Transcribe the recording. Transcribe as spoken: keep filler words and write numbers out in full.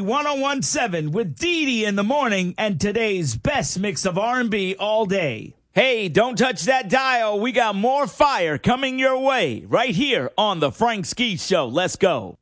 ten seventeen with Dee Dee in the morning and today's best mix of R and B all day. Hey, don't touch that dial. We got more fire coming your way right here on The Frank Ski Show. Let's go.